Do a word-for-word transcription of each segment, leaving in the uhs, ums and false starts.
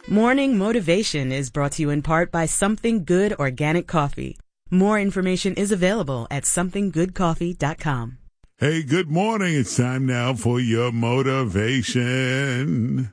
Morning Motivation is brought to you in part by Something Good Organic Coffee. More information is available at something good coffee dot com. Hey, good morning. It's time now for your motivation.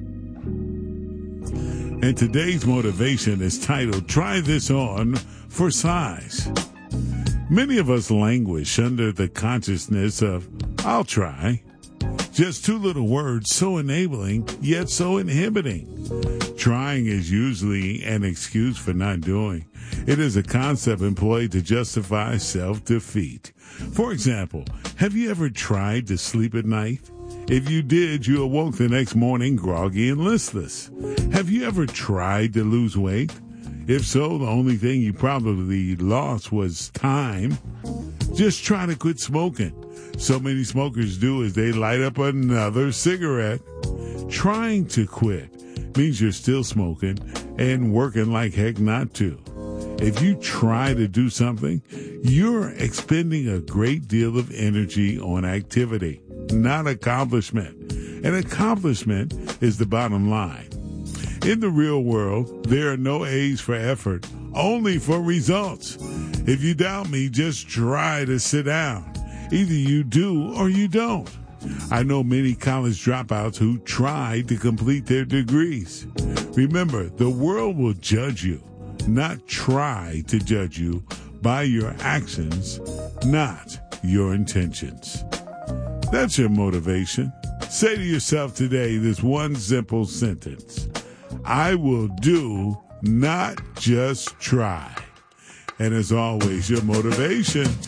And today's motivation is titled, Try This On for Size. Many of us languish under the consciousness of, I'll try. Just two little words, so enabling, yet so inhibiting. Trying is usually an excuse for not doing. It is a concept employed to justify self-defeat. For example, have you ever tried to sleep at night? If you did, you awoke the next morning groggy and listless. Have you ever tried to lose weight? If so, the only thing you probably lost was time. Just try to quit smoking. So many smokers do is they light up another cigarette. Trying to quit means you're still smoking and working like heck not to. If you try to do something, you're expending a great deal of energy on activity, not accomplishment. And accomplishment is the bottom line. In the real world, there are no A's for effort, only for results. If you doubt me, just try to sit down. Either you do or you don't. I know many college dropouts who tried to complete their degrees. Remember, the world will judge you, not try to judge you by your actions, not your intentions. That's your motivation. Say to yourself today this one simple sentence. I will do, not just try. And as always, your motivation